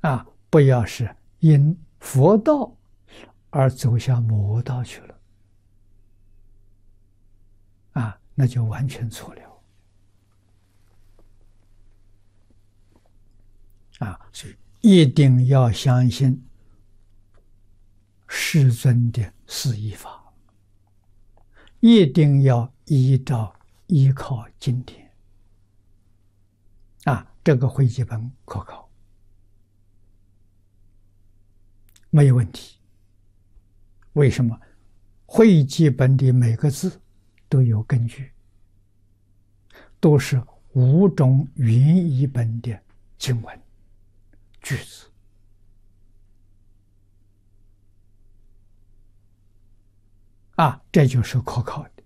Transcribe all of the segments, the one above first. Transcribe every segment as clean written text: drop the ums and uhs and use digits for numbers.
不要是因佛道而走向魔道去了，那就完全错了。所以一定要相信世尊的四依法，一定要依靠经典。这个汇集本可靠，没有问题。为什么？汇集本的每个字都有根据，都是5种云译本的经文句子。这就是可靠的。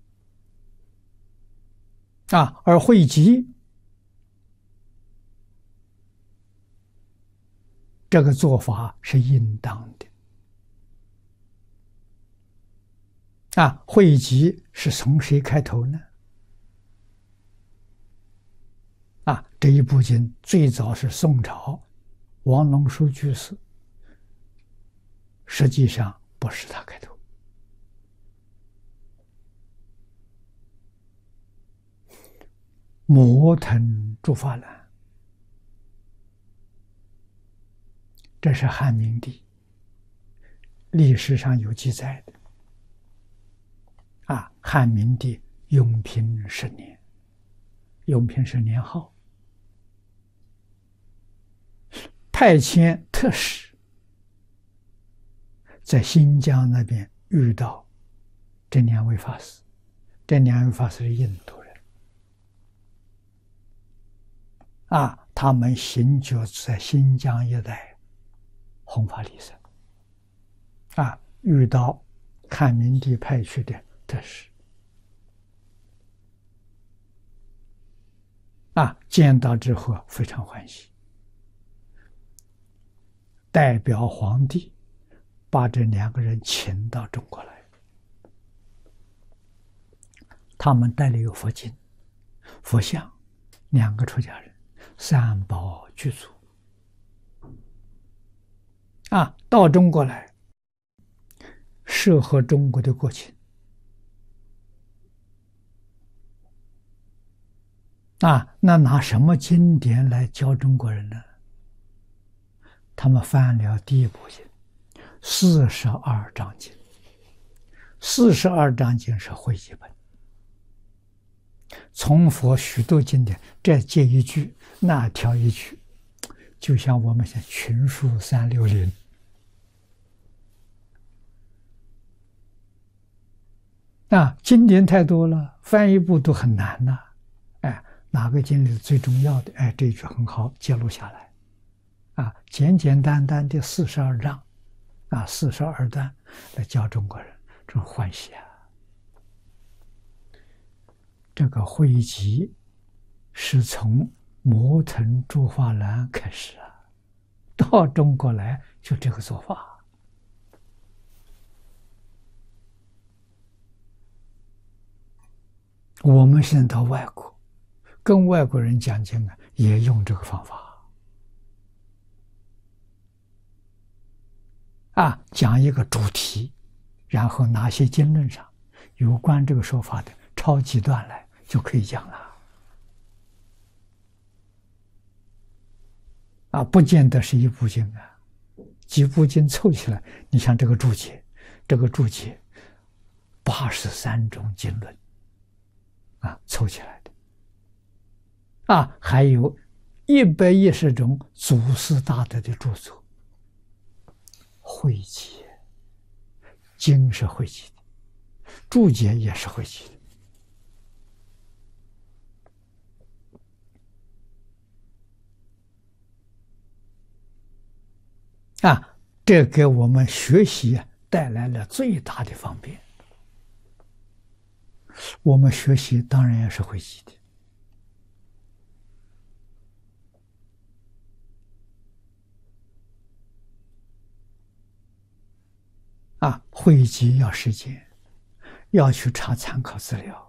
而汇集这个做法是应当的。汇集是从谁开头呢？这一部经最早是宋朝王龙书居士，实际上不是他开头。摩腾诸法兰，这是汉明帝历史上有记载的。汉明帝永平10年，永平是年号，派遣特使在新疆那边遇到这2位法师，这2位法师是印度人。他们行脚在新疆一带弘法利生。遇到汉明帝派去的特使。见到之后非常欢喜，代表皇帝把这2个人请到中国来。他们带了有佛经、佛像，2个出家人，3宝具足。到中国来，适合中国的国情。那拿什么经典来教中国人呢？他们翻了第一部经，42章经。42章经是汇集本，从佛许多经典，这接一句，那挑一句，就像我们像群书360。经典太多了，翻一部都很难呐。哪个经里最重要的？这一句很好记录下来。简简单单的42章，42段来教中国人，这欢喜啊！这个汇集是从摩腾诸法兰开始到中国来就这个做法。我们现在到外国，跟外国人讲经也用这个方法。讲一个主题，然后哪些经论上有关这个说法的抄几段来就可以讲了。不见得是一部经几部经凑起来，你像这个注解83种经论凑起来的。还有110种祖师大德的著作，汇集，经是汇集的，注解也是汇集的。这给我们学习带来了最大的方便。我们学习当然也是汇集的。汇集要时间，要去查参考资料。